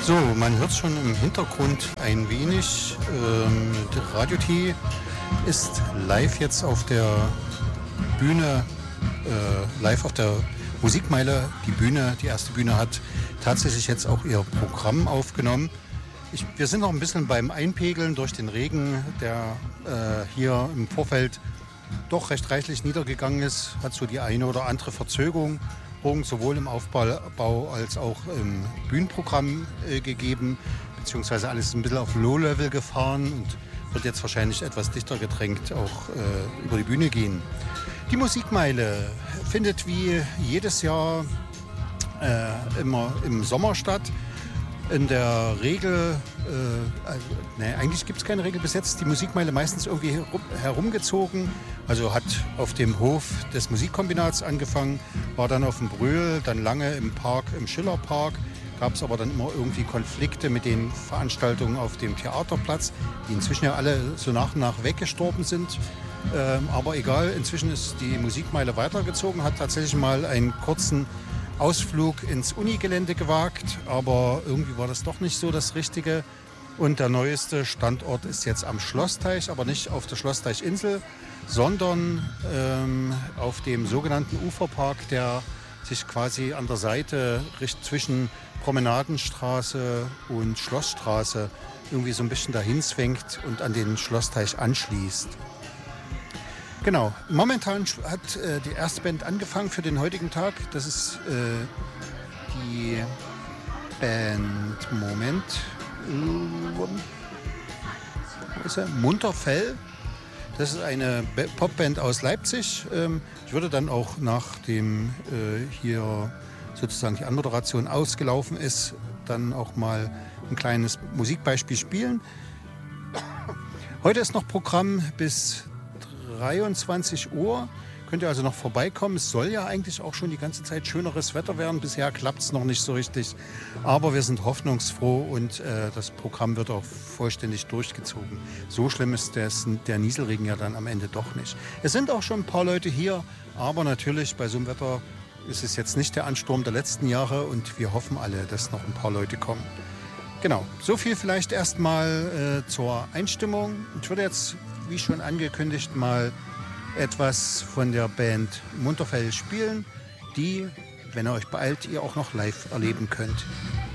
So, man hört schon im Hintergrund ein wenig. Der Radio T ist live jetzt auf der Bühne, live auf der Musikmeile. Die erste Bühne hat tatsächlich jetzt auch ihr Programm aufgenommen. Wir sind noch ein bisschen beim Einpegeln durch den Regen, der hier im Vorfeld doch recht reichlich niedergegangen ist. Hat so die eine oder andere Verzögerung sowohl im Aufbau als auch im Bühnenprogramm gegeben, beziehungsweise alles ein bisschen auf Low-Level gefahren und wird jetzt wahrscheinlich etwas dichter gedrängt auch über die Bühne gehen. Die Musikmeile findet wie jedes Jahr immer im Sommer statt. In der Regel, eigentlich gibt es keine Regel, bis jetzt die Musikmeile meistens irgendwie herumgezogen. Also hat auf dem Hof des Musikkombinats angefangen, war dann auf dem Brühl, dann lange im Park, im Schillerpark. Gab es aber dann immer irgendwie Konflikte mit den Veranstaltungen auf dem Theaterplatz, die inzwischen ja alle so nach und nach weggestorben sind. Aber egal, inzwischen ist die Musikmeile weitergezogen, hat tatsächlich mal einen kurzen Ausflug ins Unigelände gewagt, aber irgendwie war das doch nicht so das Richtige. Und der neueste Standort ist jetzt am Schlossteich, aber nicht auf der Schlossteichinsel, sondern auf dem sogenannten Uferpark, der sich quasi an der Seite zwischen Promenadenstraße und Schlossstraße irgendwie so ein bisschen dahin zwängt und an den Schlossteich anschließt. Genau, momentan hat die erste Band angefangen für den heutigen Tag. Das ist die Band, wo ist er? Munterfell. Das ist eine Popband aus Leipzig. Ich würde dann auch, nachdem hier sozusagen die Anmoderation ausgelaufen ist, dann auch mal ein kleines Musikbeispiel spielen. Heute ist noch Programm bis 23 Uhr. Könnt ihr also noch vorbeikommen. Es soll ja eigentlich auch schon die ganze Zeit schöneres Wetter werden. Bisher klappt es noch nicht so richtig. Aber wir sind hoffnungsfroh und das Programm wird auch vollständig durchgezogen. So schlimm ist der Nieselregen ja dann am Ende doch nicht. Es sind auch schon ein paar Leute hier, aber natürlich bei so einem Wetter ist es jetzt nicht der Ansturm der letzten Jahre und wir hoffen alle, dass noch ein paar Leute kommen. Genau, so viel vielleicht erstmal zur Einstimmung. Ich würde jetzt, wie schon angekündigt, mal etwas von der Band Munterfell spielen, die, wenn ihr euch beeilt, ihr auch noch live erleben könnt.